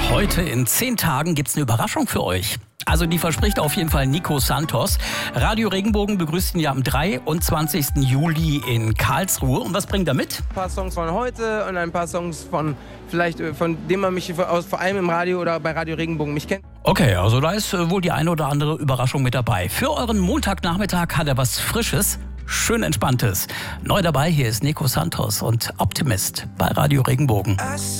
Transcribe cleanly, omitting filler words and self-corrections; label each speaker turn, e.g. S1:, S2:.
S1: Heute in 10 Tagen gibt's eine Überraschung für euch. Also die verspricht auf jeden Fall Nico Santos. Radio Regenbogen begrüßt ihn ja am 23. Juli in Karlsruhe. Und was bringt er mit?
S2: Ein paar Songs von heute und ein paar Songs von dem man mich vor allem im Radio oder bei Radio Regenbogen mich kennt.
S1: Okay, also da ist wohl die eine oder andere Überraschung mit dabei. Für euren Montagnachmittag hat er was Frisches, schön Entspanntes. Neu dabei, hier ist Nico Santos und Optimist bei Radio Regenbogen.